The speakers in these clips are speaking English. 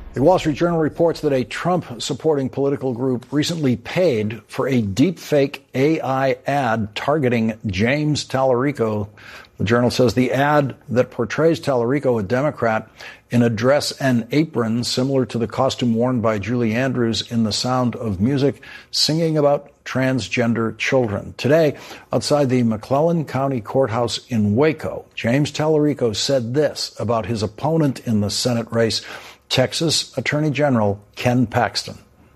The Wall Street Journal reports that a Trump-supporting political group recently paid for a deepfake AI ad targeting James Tallarico. The Journal says the ad that portrays Tallarico, a Democrat, in a dress and apron similar to the costume worn by Julie Andrews in The Sound of Music, singing about transgender children. Today, outside the McClellan County Courthouse in Waco, James Tallarico said this about his opponent in the Senate race, Texas Attorney General Ken Paxton.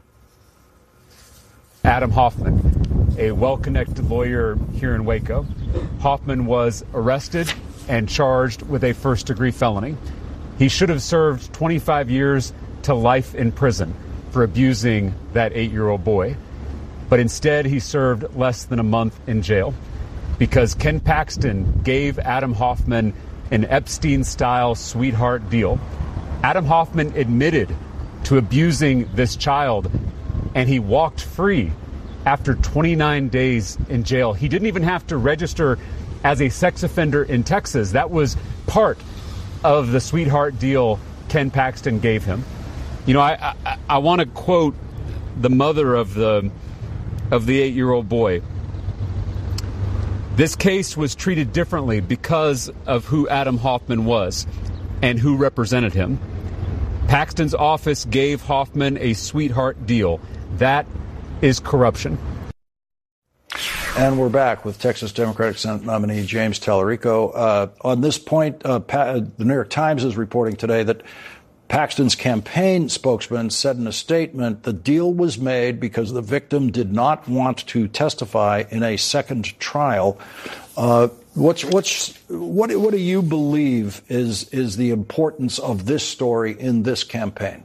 Adam Hoffman, a well-connected lawyer here in Waco. Hoffman was arrested and charged with a first-degree felony. He should have served 25 years to life in prison for abusing that 8-year-old boy. But instead, he served less than a month in jail because Ken Paxton gave Adam Hoffman an Epstein-style sweetheart deal. Adam Hoffman admitted to abusing this child, and he walked free after 29 days in jail. He didn't even have to register as a sex offender in Texas. That was part of the sweetheart deal Ken Paxton gave him. You know, I want to quote the mother of the 8-year-old boy. This case was treated differently because of who Adam Hoffman was and who represented him. Paxton's office gave Hoffman a sweetheart deal. That is corruption. And we're back with Texas Democratic Senate nominee James Tallarico. On this point, the New York Times is reporting today that Paxton's campaign spokesman said in a statement the deal was made because the victim did not want to testify in a second trial. What do you believe is the importance of this story in this campaign?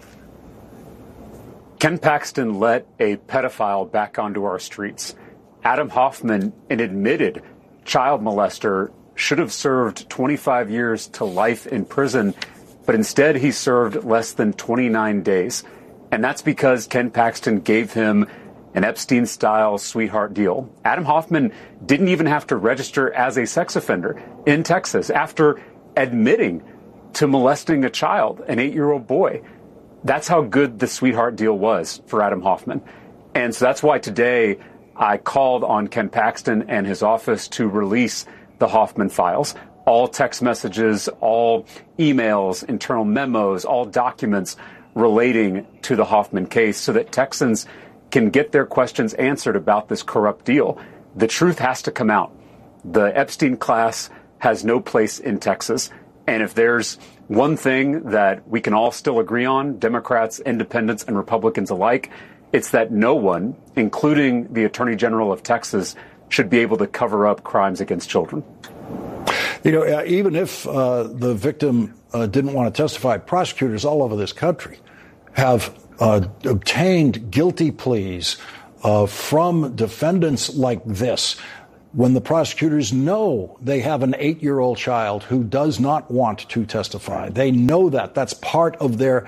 Ken Paxton let a pedophile back onto our streets. Adam Hoffman, an admitted child molester, should have served 25 years to life in prison, but instead he served less than 29 days. And that's because Ken Paxton gave him an Epstein-style sweetheart deal. Adam Hoffman didn't even have to register as a sex offender in Texas after admitting to molesting a child, an 8-year-old boy. That's how good the sweetheart deal was for Adam Hoffman. And so that's why today I called on Ken Paxton and his office to release the Hoffman files. All text messages, all emails, internal memos, all documents relating to the Hoffman case so that Texans can get their questions answered about this corrupt deal. The truth has to come out. The Epstein class has no place in Texas. And if there's one thing that we can all still agree on, Democrats, independents, and Republicans alike, it's that no one, including the Attorney General of Texas, should be able to cover up crimes against children. You know, even if the victim didn't want to testify, prosecutors all over this country have obtained guilty pleas from defendants like this when the prosecutors know they have an 8-year-old child who does not want to testify. They know that. That's part of their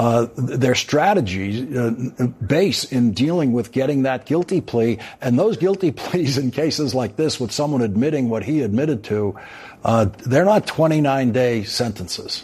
strategy base in dealing with getting that guilty plea. And those guilty pleas in cases like this, with someone admitting what he admitted to, they're not 29-day sentences.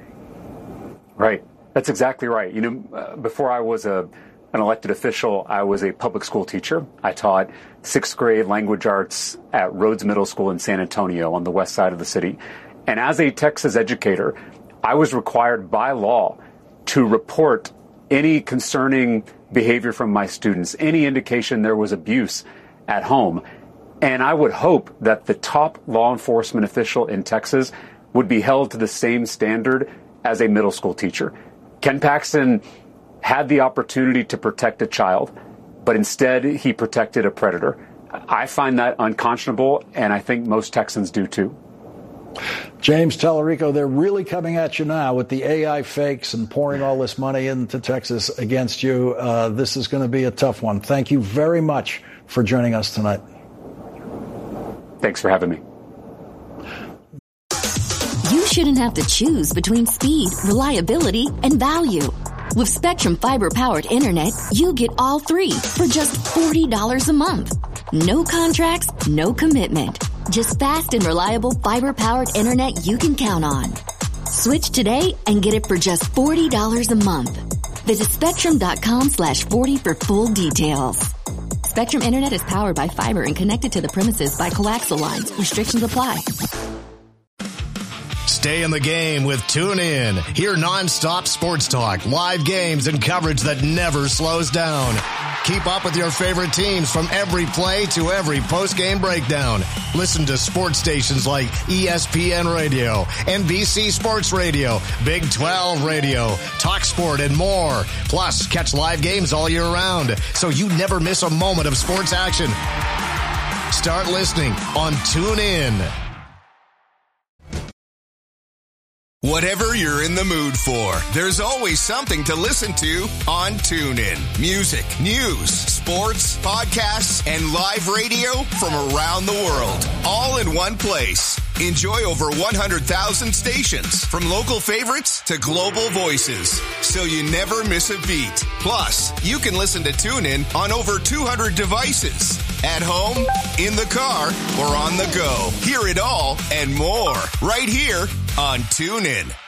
Right. That's exactly right. You know, before I was an elected official, I was a public school teacher. I taught 6th grade language arts at Rhodes Middle School in San Antonio on the west side of the city. And as a Texas educator, I was required by law to report any concerning behavior from my students, any indication there was abuse at home. And I would hope that the top law enforcement official in Texas would be held to the same standard as a middle school teacher. Ken Paxton had the opportunity to protect a child, but instead he protected a predator. I find that unconscionable, and I think most Texans do too. James Tallarico, they're really coming at you now with the AI fakes and pouring all this money into Texas against you. This is going to be a tough one. Thank you very much for joining us tonight. Thanks for having me. You shouldn't have to choose between speed, reliability, and value. With Spectrum Fiber-powered internet, you get all three for just $40 a month. No contracts, no commitment. Just fast and reliable fiber-powered internet you can count on. Switch today and get it for just $40 a month. Visit Spectrum.com/40 for full details. Spectrum Internet is powered by fiber and connected to the premises by coaxial lines. Restrictions apply. Stay in the game with TuneIn. Hear nonstop sports talk, live games, and coverage that never slows down. Keep up with your favorite teams from every play to every post-game breakdown. Listen to sports stations like ESPN Radio, NBC Sports Radio, Big 12 Radio, TalkSport, and more. Plus, catch live games all year round, so you never miss a moment of sports action. Start listening on TuneIn. Whatever you're in the mood for, there's always something to listen to on TuneIn. Music, news, sports, podcasts, and live radio from around the world, all in one place. Enjoy over 100,000 stations, from local favorites to global voices, so you never miss a beat. Plus, you can listen to TuneIn on over 200 devices. At home, in the car, or on the go. Hear it all and more right here on TuneIn.